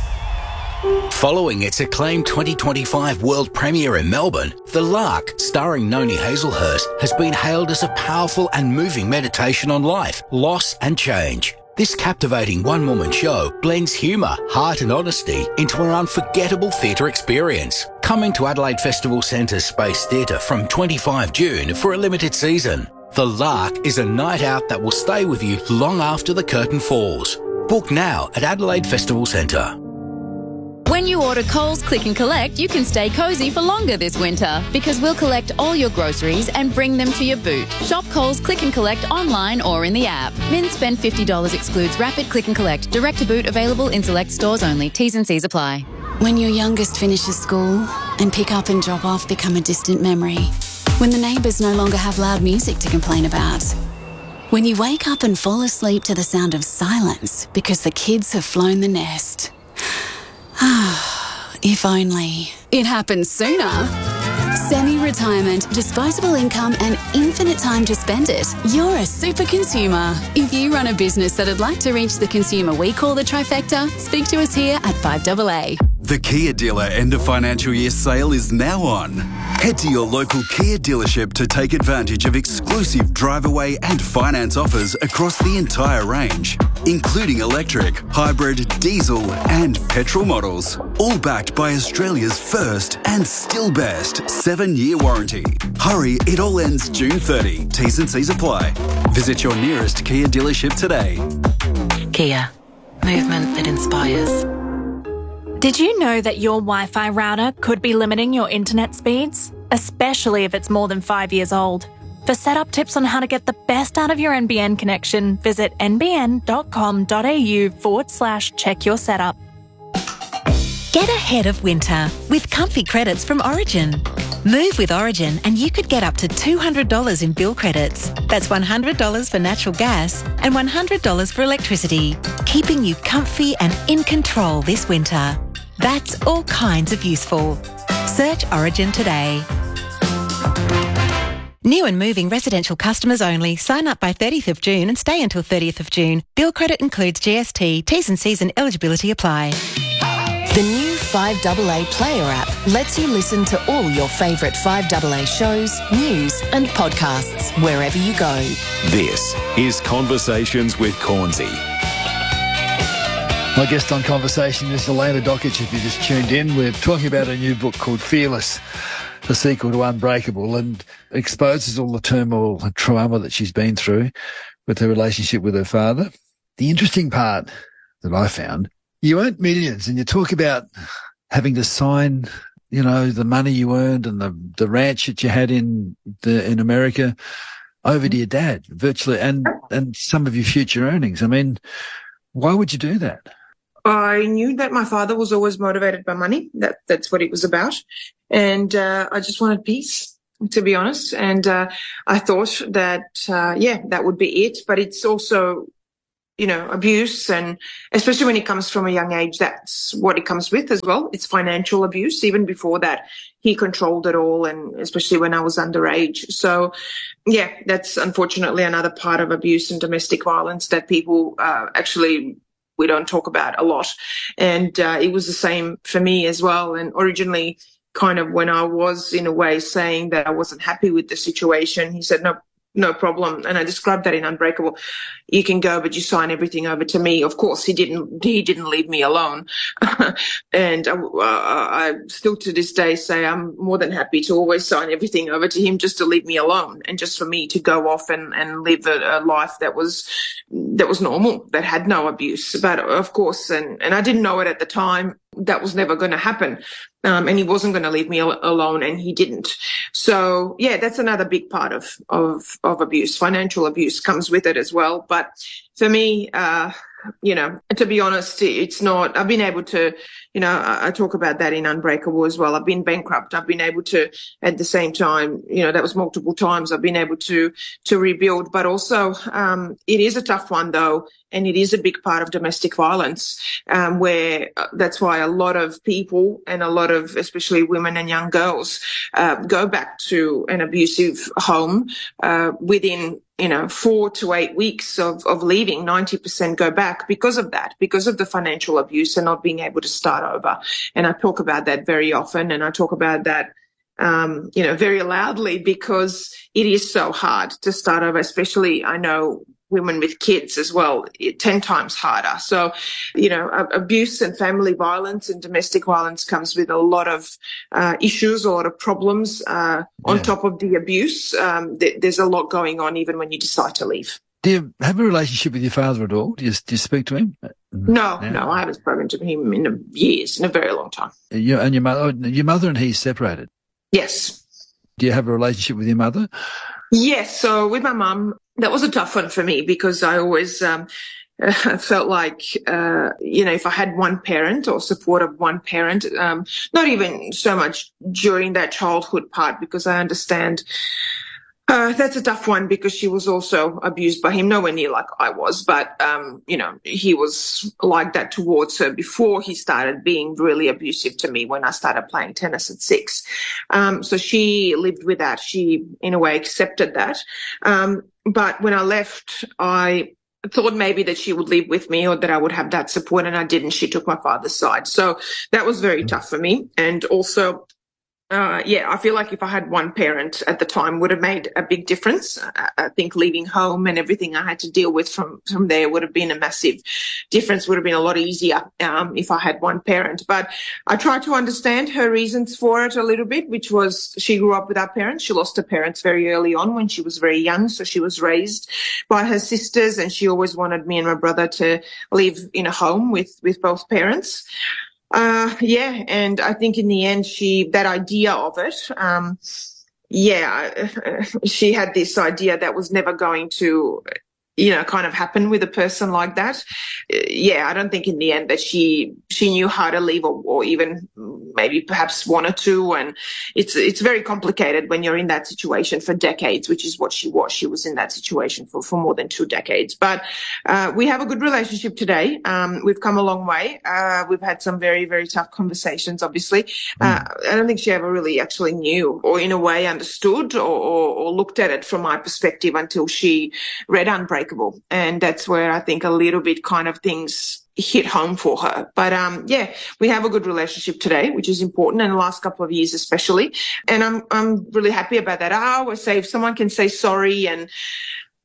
Speaker 12: Following its acclaimed twenty twenty-five world premiere in Melbourne, The Lark, starring Noni Hazelhurst, has been hailed as a powerful and moving meditation on life, loss and change. This captivating one-woman show blends humour, heart and honesty into an unforgettable theatre experience. Coming to Adelaide Festival Centre's Space Theatre from twenty-fifth of June for a limited season. The Lark is a night out that will stay with you long after the curtain falls. Book now at Adelaide Festival Centre.
Speaker 18: When you order Coles Click and Collect, you can stay cosy for longer this winter, because we'll collect all your groceries and bring them to your boot. Shop Coles Click and Collect online or in the app. Min spend fifty dollars excludes Rapid Click and Collect. Direct to boot available in select stores only. T's and C's apply.
Speaker 4: When your youngest finishes school and pick up and drop off become a distant memory. When the neighbours no longer have loud music to complain about. When you wake up and fall asleep to the sound of silence because the kids have flown the nest. If only it happened sooner. Semi-retirement, disposable income and infinite time to spend it. You're a super consumer. If you run a business that'd like to reach the consumer we call the trifecta, speak to us here at five double A.
Speaker 19: The Kia Dealer End of Financial Year sale is now on. Head to your local Kia dealership to take advantage of exclusive drive-away and finance offers across the entire range, including electric, hybrid, diesel and petrol models. All backed by Australia's first and still best seven-year warranty. Hurry, it all ends June thirtieth. T's and C's apply. Visit your nearest Kia dealership today.
Speaker 20: Kia. Movement that inspires.
Speaker 21: Did you know that your Wi-Fi router could be limiting your internet speeds? Especially if it's more than five years old. For setup tips on how to get the best out of your N B N connection, visit nbn.com.au forward slash check your setup.
Speaker 3: Get ahead of winter with comfy credits from Origin. Move with Origin and you could get up to two hundred dollars in bill credits. That's one hundred dollars for natural gas and one hundred dollars for electricity, keeping you comfy and in control this winter. That's all kinds of useful. Search Origin today. New and moving residential customers only. Sign up by thirtieth of June and stay until thirtieth of June. Bill credit includes G S T. T's and C's and eligibility apply.
Speaker 7: The new five double A Player app lets you listen to all your favourite five double A shows, news and podcasts wherever you go.
Speaker 8: This is Conversations with Cornsey.
Speaker 2: My guest on Conversation is Elena Dokic. If you just tuned in, we're talking about a new book called Fearless, the sequel to Unbreakable, and exposes all the turmoil and trauma that she's been through with her relationship with her father. The interesting part that I found, you earned millions, and you talk about having to sign, you know, the money you earned and the, the ranch that you had in the, in America over to your dad, virtually, and, and some of your future earnings. I mean, why would you do that?
Speaker 1: I knew that my father was always motivated by money. That that's what it was about. And uh, I just wanted peace, to be honest. And uh, I thought that, uh, yeah, that would be it. But it's also, you know, abuse. And especially when it comes from a young age, that's what it comes with as well. It's financial abuse. Even before that, he controlled it all, and especially when I was underage. So, yeah, that's unfortunately another part of abuse and domestic violence that people uh, actually we don't talk about a lot. And uh, it was the same for me as well. And originally, kind of when I was in a way saying that I wasn't happy with the situation, he said, no, no problem. And I described that in Unbreakable. You can go, but you sign everything over to me. Of course, he didn't, he didn't leave me alone. And I, I still to this day say I'm more than happy to always sign everything over to him just to leave me alone and just for me to go off and, and live a, a life that was, that was normal, that had no abuse. But of course, and, and I didn't know it at the time, that was never going to happen. Um, and he wasn't going to leave me al- alone, and he didn't. So, yeah, that's another big part of, of, of abuse. Financial abuse comes with it as well. But for me, uh, you know, to be honest, it's not, I've been able to, you know, I, I talk about that in Unbreakable as well. I've been bankrupt. I've been able to, at the same time, you know, that was multiple times I've been able to, to rebuild. But also, um, it is a tough one though. And it is a big part of domestic violence, um, where uh, that's why a lot of people and a lot of, especially women and young girls, uh, go back to an abusive home, uh, within, you know, four to eight weeks of, of leaving. ninety percent go back because of that, because of the financial abuse and not being able to start over. And I talk about that very often, and I talk about that, um, you know, very loudly, because it is so hard to start over, especially I know women with kids as well, ten times harder. So, you know, abuse and family violence and domestic violence comes with a lot of uh, issues, a lot of problems uh, on
Speaker 2: Yeah.
Speaker 1: top of the abuse. Um, th- there's a lot going on even when you decide to leave.
Speaker 2: Do you have a relationship with your father at all? Do you, do you speak to him?
Speaker 1: No,
Speaker 2: Yeah.
Speaker 1: no, I haven't spoken to him in a, years, in a very long time.
Speaker 2: You, and your mother, your mother and he separated.
Speaker 1: Yes.
Speaker 2: Do you have a relationship with your mother?
Speaker 1: Yes. So with my mum, that was a tough one for me because I always um, felt like, uh, you know, if I had one parent or support of one parent, um, not even so much during that childhood part, because I understand uh, that's a tough one because she was also abused by him, nowhere near like I was. But, um, you know, he was like that towards her before he started being really abusive to me when I started playing tennis at six. Um, so she lived with that. She, in a way, accepted that. Um, but when I left, I thought maybe that she would live with me or that I would have that support, and I didn't. She took my father's side. So that was very tough for me. And also, Uh, yeah, I feel like if I had one parent at the time would have made a big difference. I, I think leaving home and everything I had to deal with from, from there would have been a massive difference, would have been a lot easier um, if I had one parent. But I tried to understand her reasons for it a little bit, which was she grew up without parents. She lost her parents very early on when she was very young. So she was raised by her sisters, and she always wanted me and my brother to live in a home with, with both parents. Uh, yeah. And I think in the end, she, that idea of it, um, yeah, she had this idea that was never going to, you know, kind of happen with a person like that. Yeah, I don't think in the end that she she knew how to leave, or, or even maybe perhaps wanted to. And it's it's very complicated when you're in that situation for decades, which is what she was. She was in that situation for, for more than two decades. But uh, we have a good relationship today. Um, we've come a long way. Uh, we've had some very, very tough conversations, obviously. Uh, I don't think she ever really actually knew or in a way understood or, or, or looked at it from my perspective until she read Unbreakable. And that's where I think a little bit kind of things hit home for her. But um, yeah, we have a good relationship today, which is important, in the last couple of years especially. And I'm I'm really happy about that. I always say if someone can say sorry and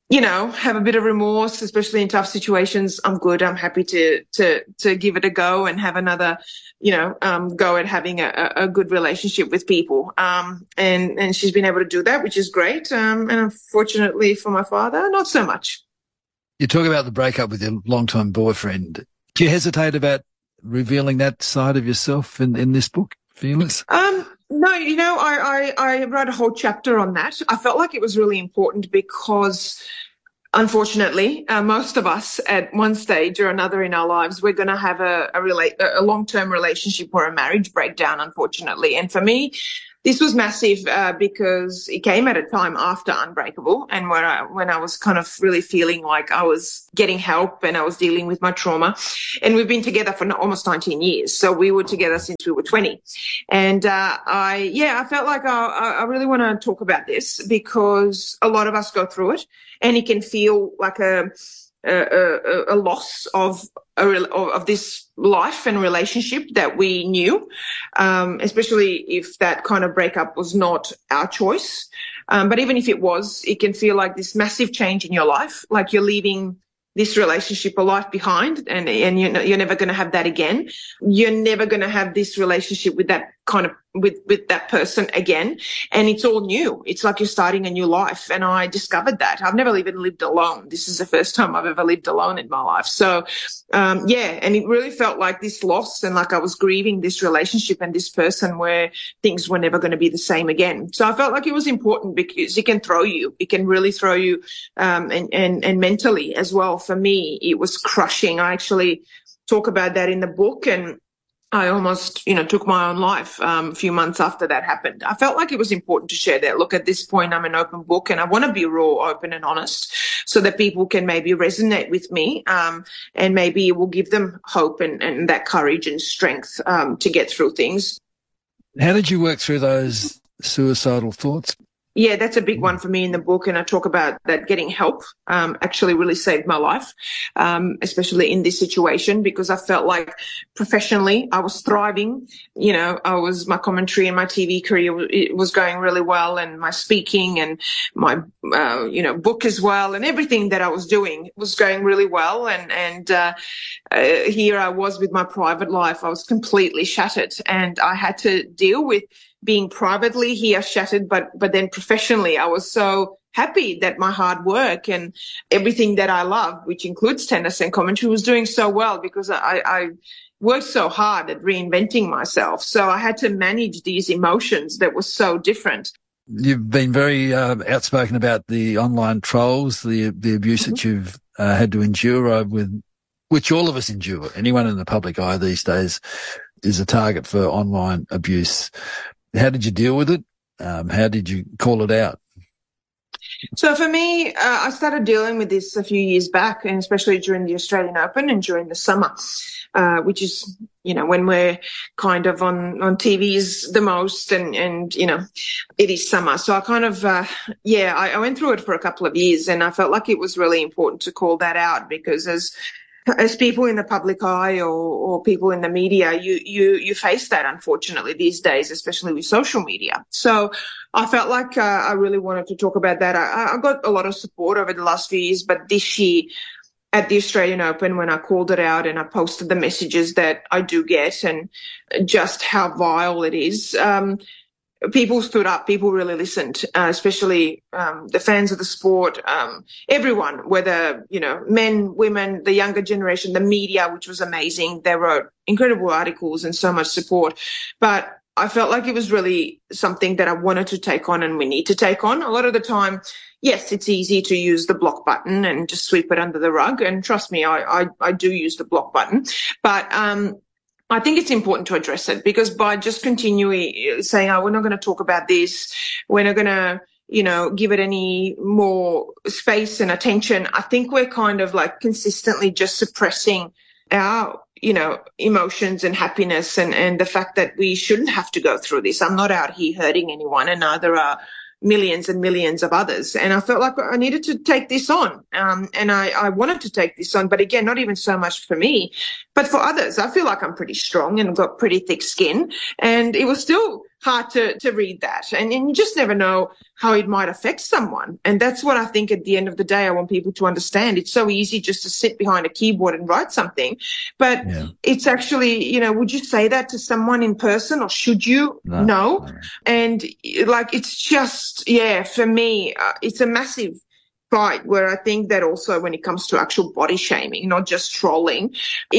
Speaker 1: you know, have a bit of remorse, especially in tough situations, I'm good. I'm happy to to to give it a go and have another, you know, um, go at having a, a good relationship with people. Um, and and she's been able to do that, which is great. Um, and unfortunately for my father, not so much.
Speaker 2: You talk about the breakup with your longtime boyfriend. Do you hesitate about revealing that side of yourself in, in this book, Fearless?
Speaker 1: Um, no, you know, I, I, I wrote a whole chapter on that. I felt like it was really important because, unfortunately, uh, most of us at one stage or another in our lives, we're going to have a, a, rela- a long-term relationship or a marriage breakdown, unfortunately. And for me, this was massive uh, because it came at a time after Unbreakable and where I, when I was kind of really feeling like I was getting help and I was dealing with my trauma. And we've been together for almost nineteen years. So we were together since we were twenty. And uh, I, yeah, I felt like I, I really want to talk about this because a lot of us go through it and it can feel like a, a, a, a loss of a, of this life and relationship that we knew, um, especially if that kind of breakup was not our choice. Um, but even if it was, it can feel like this massive change in your life, like you're leaving this relationship or life behind and, and you're, you're never going to have that again. You're never going to have this relationship with that kind of, with, with that person again. And it's all new. It's like you're starting a new life. And I discovered that. I've never even lived alone. This is the first time I've ever lived alone in my life. So, um, yeah, and it really felt like this loss and like I was grieving this relationship and this person where things were never going to be the same again. So I felt like it was important because it can throw you. It can really throw you, um, and, and, and mentally as well. For me, it was crushing. I actually talk about that in the book, and I almost, you know, took my own life um, a few months after that happened. I felt like it was important to share that. Look, at this point, I'm an open book and I want to be raw, open and honest so that people can maybe resonate with me um, and maybe it will give them hope and, and that courage and strength um, to get through things.
Speaker 2: How did you work through those suicidal thoughts?
Speaker 1: Yeah, that's a big one for me in the book, and I talk about that getting help um, actually really saved my life, um, especially in this situation, because I felt like professionally I was thriving. You know, I was my commentary and my T V career it was going really well, and my speaking and my uh, you know book as well, and everything that I was doing was going really well. And and uh, uh, here I was with my private life, I was completely shattered, and I had to deal with being privately here shattered, but but then professionally, I was so happy that my hard work and everything that I love, which includes tennis and commentary, was doing so well because I, I worked so hard at reinventing myself. So I had to manage these emotions that were so different.
Speaker 2: You've been very uh, outspoken about the online trolls, the the abuse mm-hmm. that you've uh, had to endure, uh, with which all of us endure. Anyone in the public eye these days is a target for online abuse. How did you deal with it? Um, how did you call it out?
Speaker 1: So for me, uh, I started dealing with this a few years back, and especially during the Australian Open and during the summer, uh, which is, you know, when we're kind of on, on T Vs the most and, and, you know, it is summer. So I kind of, uh, yeah, I, I went through it for a couple of years, and I felt like it was really important to call that out because as As people in the public eye or, or people in the media, you, you, you face that, unfortunately, these days, especially with social media. So I felt like uh, I really wanted to talk about that. I, I got a lot of support over the last few years, but this year at the Australian Open, when I called it out and I posted the messages that I do get and just how vile it is, um, people stood up, people really listened, uh, especially um, the fans of the sport, um, everyone, whether, you know, men, women, the younger generation, the media, which was amazing. They wrote incredible articles and so much support. But I felt like it was really something that I wanted to take on and we need to take on. A lot of the time, yes, it's easy to use the block button and just sweep it under the rug. And trust me, I, I, I do use the block button. But um I think it's important to address it because by just continuing saying, oh, we're not going to talk about this, we're not going to, you know, give it any more space and attention, I think we're kind of like consistently just suppressing our, you know, emotions and happiness and, and the fact that we shouldn't have to go through this. I'm not out here hurting anyone, and neither are millions and millions of others. And I felt like I needed to take this on. Um, and I, I wanted to take this on, but again, not even so much for me, but for others. I feel like I'm pretty strong and got pretty thick skin. And it was still hard to, to read that. And, and you just never know how it might affect someone. And that's what I think at the end of the day, I want people to understand. It's so easy just to sit behind a keyboard and write something. But yeah. It's actually, you know, would you say that to someone in person, or should you? No. no. no. And like, it's just, yeah, for me, uh, it's a massive fight where I think that also when it comes to actual body shaming, not just trolling,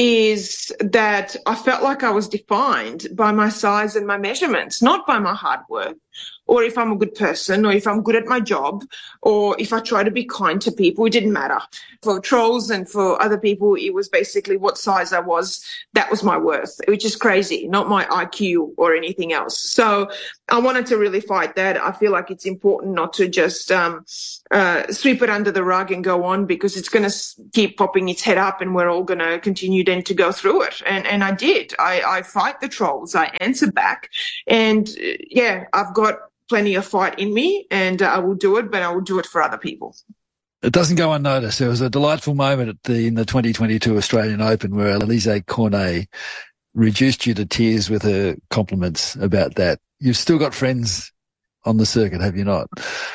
Speaker 1: is that I felt like I was defined by my size and my measurements, not by my hard work, or if I'm a good person, or if I'm good at my job, or if I try to be kind to people. It didn't matter. For trolls and for other people, it was basically what size I was. That was my worth, which is crazy, not my I Q or anything else. So I wanted to really fight that. I feel like it's important not to just um, uh, sweep it under the rug and go on, because it's going to keep popping its head up and we're all going to continue then to go through it. And, and I did. I, I fight the trolls. I answer back. And uh, yeah, I've got plenty of fight in me, and uh, I will do it, but I will do it for other people.
Speaker 2: It doesn't go unnoticed. There was a delightful moment at the, in the twenty twenty-two Australian Open where Alizé Cornet reduced you to tears with her compliments about that. You've still got friends on the circuit, have you not?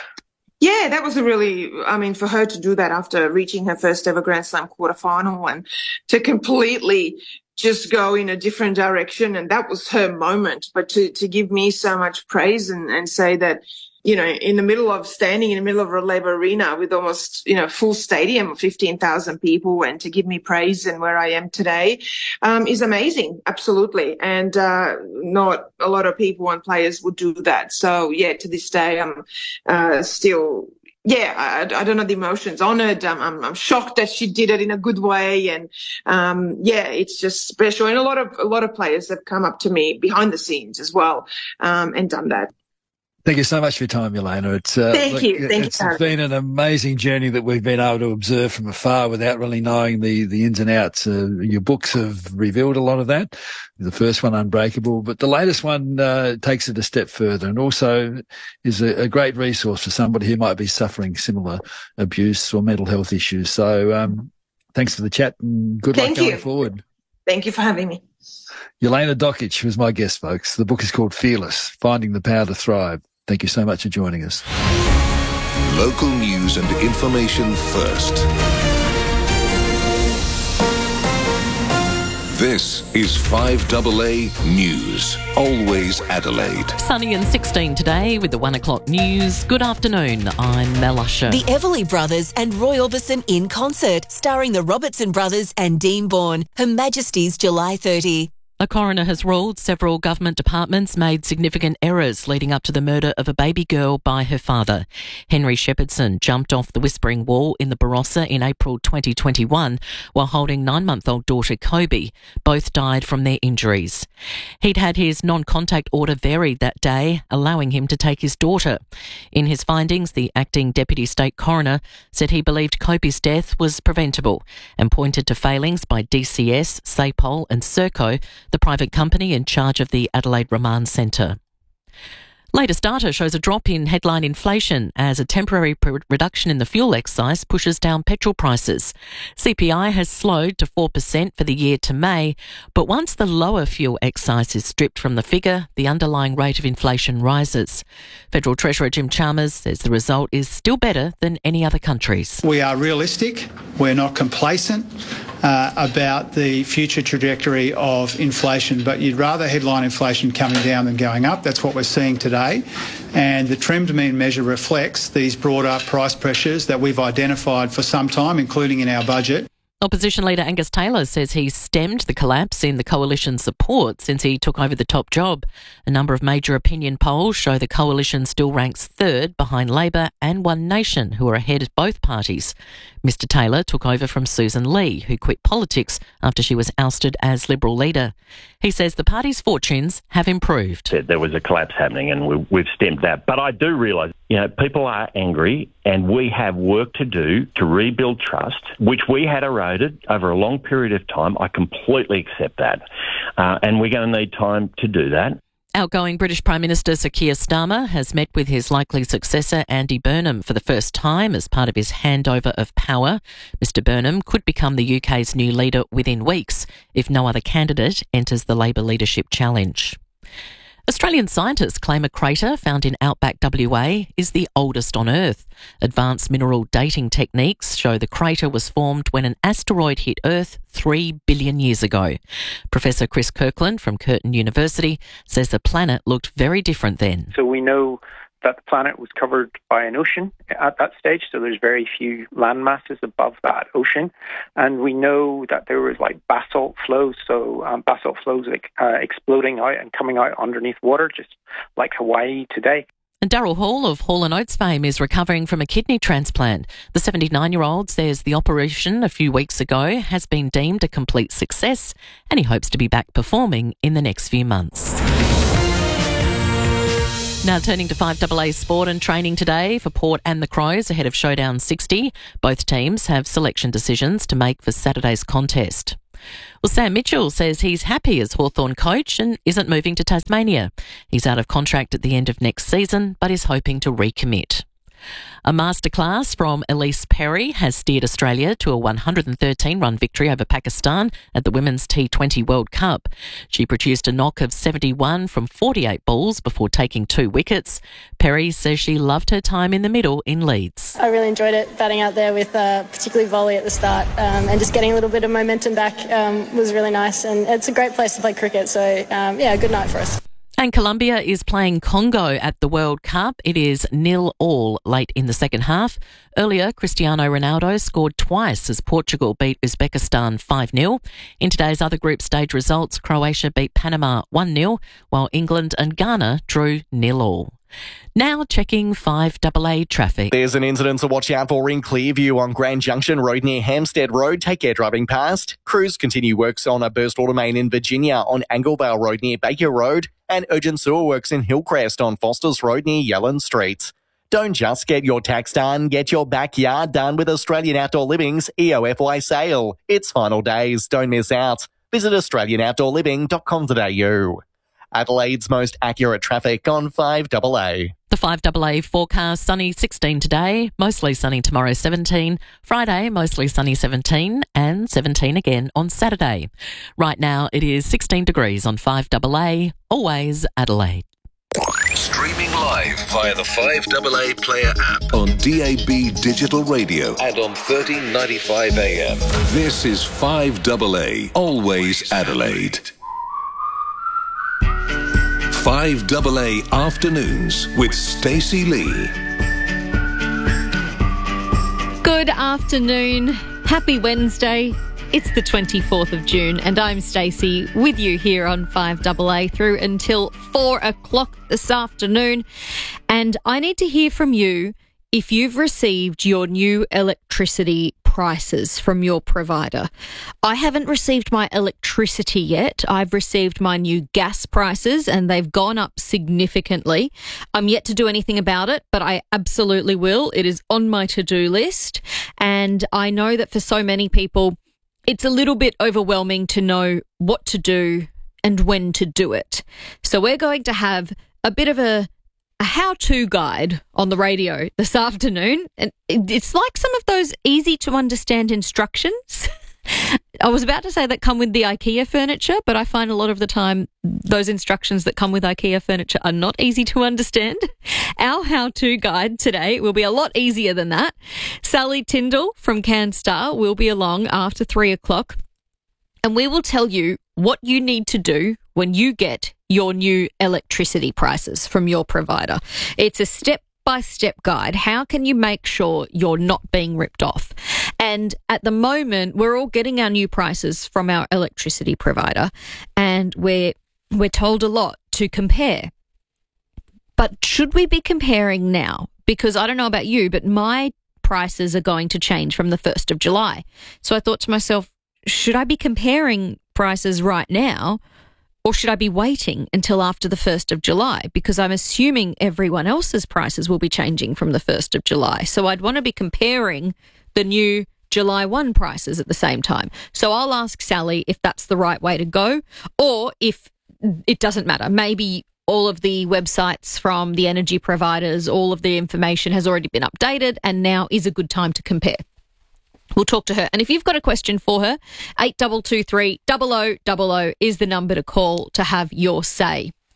Speaker 1: Yeah, that was a really, I mean, for her to do that after reaching her first ever Grand Slam quarterfinal and to completely just go in a different direction. And that was her moment. But to, to give me so much praise and, and say that, you know, in the middle of standing in the middle of a Labour Arena with almost, you know, full stadium of fifteen thousand people, and to give me praise and where I am today, um, is amazing. Absolutely. And, uh, not a lot of people and players would do that. So yeah, to this day, I'm, uh, still, yeah, I, I don't know the emotions. Honoured. Um, I'm, I'm shocked that she did it in a good way. And, um, yeah, it's just special. And a lot of, a lot of players have come up to me behind the scenes as well, um, and done that.
Speaker 2: Thank you so much for your time, Yelena. It's, uh,
Speaker 1: Thank
Speaker 2: look,
Speaker 1: you. Thank
Speaker 2: it's
Speaker 1: you.
Speaker 2: It's been an amazing journey that we've been able to observe from afar without really knowing the, the ins and outs. Uh, your books have revealed a lot of that. The first one, Unbreakable, but the latest one uh, takes it a step further, and also is a, a great resource for somebody who might be suffering similar abuse or mental health issues. So um, thanks for the chat, and good
Speaker 1: Thank
Speaker 2: luck
Speaker 1: you.
Speaker 2: going forward.
Speaker 1: Thank you for having me.
Speaker 2: Yelena Dokic was my guest, folks. The book is called Fearless, Finding the Power to Thrive. Thank you so much for joining us.
Speaker 5: Local news and information first. This is five A A News. Always Adelaide.
Speaker 22: Sunny and sixteen today with the one o'clock news. Good afternoon, I'm Mel Usher.
Speaker 7: The Everly Brothers and Roy Orbison in concert, starring the Robertson Brothers and Dean Bourne. Her Majesty's July thirtieth.
Speaker 22: A coroner has ruled several government departments made significant errors leading up to the murder of a baby girl by her father. Henry Shepherdson jumped off the Whispering Wall in the Barossa in April twenty twenty-one while holding nine-month-old daughter Kobe. Both died from their injuries. He'd had his non-contact order varied that day, allowing him to take his daughter. In his findings, the acting Deputy State Coroner said he believed Kobe's death was preventable and pointed to failings by D C S, SAPOL and Serco, the private company in charge of the Adelaide Remand Centre. Latest data shows a drop in headline inflation as a temporary pr- reduction in the fuel excise pushes down petrol prices. C P I has slowed to four percent for the year to May, but once the lower fuel excise is stripped from the figure, the underlying rate of inflation rises. Federal Treasurer Jim Chalmers says the result is still better than any other countries.
Speaker 23: We are realistic. We're not complacent uh, about the future trajectory of inflation, but you'd rather headline inflation coming down than going up. That's what we're seeing today. And the trimmed mean measure reflects these broader price pressures that we've identified for some time, including in our budget.
Speaker 22: Opposition leader Angus Taylor says he's stemmed the collapse in the coalition's support since he took over the top job. A number of major opinion polls show the coalition still ranks third behind Labor and One Nation, who are ahead of both parties. Mister Taylor took over from Susan Lee, who quit politics after she was ousted as Liberal leader. He says the party's fortunes have improved.
Speaker 24: There was a collapse happening and we, we've stemmed that. But I do realise, you know, people are angry and we have work to do to rebuild trust, which we had eroded over a long period of time. I completely accept that. Uh, and we're going to need time to do that.
Speaker 22: Outgoing British Prime Minister Sir Keir Starmer has met with his likely successor Andy Burnham for the first time as part of his handover of power. Mister Burnham could become the U K's new leader within weeks if no other candidate enters the Labor leadership challenge. Australian scientists claim a crater found in outback W A is the oldest on Earth. Advanced mineral dating techniques show the crater was formed when an asteroid hit Earth three billion years ago. Professor Chris Kirkland from Curtin University says the planet looked very different then.
Speaker 10: So we know that the planet was covered by an ocean at that stage, so there's very few land masses above that ocean. And we know that there was like basalt flows, so um, basalt flows like uh, exploding out and coming out underneath water, just like Hawaii today.
Speaker 22: And Daryl Hall of Hall and Oates fame is recovering from a kidney transplant. The seventy-nine-year-old says the operation a few weeks ago has been deemed a complete success, and he hopes to be back performing in the next few months. Now turning to five A A sport and training today for Port and the Crows ahead of Showdown sixty. Both teams have selection decisions to make for Saturday's contest. Well, Sam Mitchell says he's happy as Hawthorn coach and isn't moving to Tasmania. He's out of contract at the end of next season, but is hoping to recommit. A masterclass from Elise Perry has steered Australia to a one hundred thirteen run victory over Pakistan at the Women's T twenty World Cup. She produced a knock of seventy-one from forty-eight balls before taking two wickets. Perry says she loved her time in the middle in Leeds.
Speaker 11: I really enjoyed it, batting out there with uh, particularly volley at the start um, and just getting a little bit of momentum back um, was really nice, and it's a great place to play cricket, so um, yeah, good night for us.
Speaker 22: And Colombia is playing Congo at the World Cup. It is nil all late in the second half. Earlier, Cristiano Ronaldo scored twice as Portugal beat Uzbekistan five nil. In today's other group stage results, Croatia beat Panama one nil, while England and Ghana drew nil all. Now checking five A A traffic.
Speaker 13: There's an incident to watch out for in Clearview on Grand Junction Road near Hampstead Road. Take care driving past. Crews continue works on a burst water main in Virginia on Anglevale Road near Baker Road, and urgent sewer works in Hillcrest on Fosters Road near Yellen Street. Don't just get your tax done, get your backyard done with Australian Outdoor Living's E O F Y sale. It's final days, don't miss out. Visit australian outdoor living dot com dot a u. Adelaide's most accurate traffic on five A A.
Speaker 22: The five A A forecast: sunny sixteen today, mostly sunny tomorrow seventeen, Friday mostly sunny seventeen, and seventeen again on Saturday. Right now it is sixteen degrees on five A A, always Adelaide.
Speaker 5: Streaming live via the five A A Player app on D A B Digital Radio and on thirteen ninety-five A M. This is five A A, always Adelaide. five A A Afternoons with Stacey Lee.
Speaker 14: Good afternoon. Happy Wednesday. It's the twenty-fourth of June and I'm Stacey with you here on five A A through until four o'clock this afternoon. And I need to hear from you if you've received your new electricity prices from your provider. I haven't received my electricity yet. I've received my new gas prices and they've gone up significantly. I'm yet to do anything about it, but I absolutely will. It is on my to-do list. And I know that for so many people, it's a little bit overwhelming to know what to do and when to do it. So we're going to have a bit of a a how-to guide on the radio this afternoon. And it's like some of those easy-to-understand instructions. I was about to say that come with the IKEA furniture, but I find a lot of the time those instructions that come with IKEA furniture are not easy to understand. Our how-to guide today will be a lot easier than that. Sally Tyndall from CanStar will be along after three o'clock, and we will tell you what you need to do when you get your new electricity prices from your provider. It's a step-by-step guide. How can you make sure you're not being ripped off? And at the moment, we're all getting our new prices from our electricity provider, and we're we're told a lot to compare. But should we be comparing now? Because I don't know about you, but my prices are going to change from the first of July. So I thought to myself, should I be comparing prices right now, or should I be waiting until after the first of July? Because I'm assuming everyone else's prices will be changing from the first of July. So I'd want to be comparing the new July first prices at the same time. So I'll ask Sally if that's the right way to go, or if it doesn't matter. Maybe all of the websites from the energy providers, all of the information has already been updated and now is a good time to compare. We'll talk to her. And if you've got a question for her, eight two two three, zero zero zero zero is the number to call to have your say.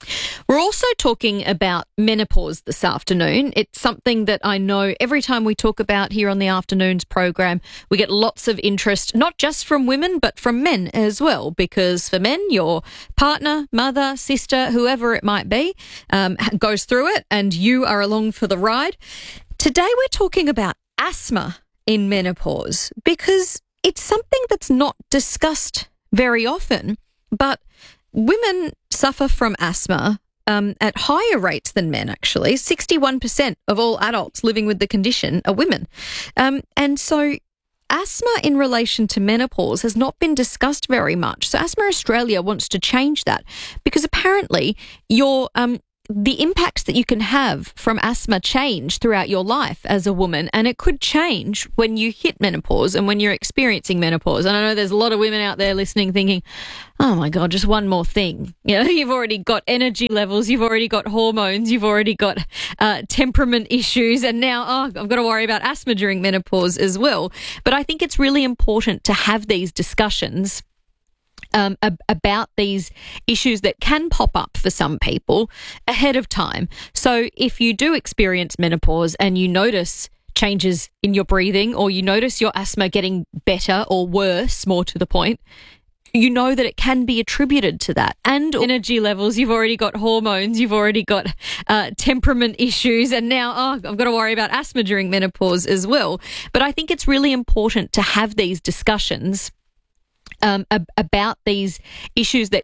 Speaker 14: We're also talking about menopause this afternoon. It's something that I know every time we talk about here on the afternoons program, we get lots of interest, not just from women, but from men as well. Because for men, your partner, mother, sister, whoever it might be, um, goes through it and you are along for the ride. Today, we're talking about asthma in menopause because it's something that's not discussed very often, but women suffer from asthma Um, at higher rates than men, actually. sixty-one percent of all adults living with the condition are women. Um, and so asthma in relation to menopause has not been discussed very much. So Asthma Australia wants to change that because apparently your um, the impacts that you can have from asthma change throughout your life as a woman, and it could change when you hit menopause and when you're experiencing menopause. And I know there's a lot of women out there listening thinking, oh my God, just one more thing. You know, you've already got energy levels, you've already got hormones, you've already got uh, temperament issues, and now, oh, I've got to worry about asthma during menopause as well. But I think it's really important to have these discussions Um, ab- about these issues that can pop up for some people ahead of time. So if you do experience menopause and you notice changes in your breathing, or you notice your asthma getting better or worse, more to the point, you know that it can be attributed to that. And energy levels, you've already got hormones, you've already got uh, temperament issues, and now, oh, I've got to worry about asthma during menopause as well. But I think it's really important to have these discussions Um, ab- about these issues that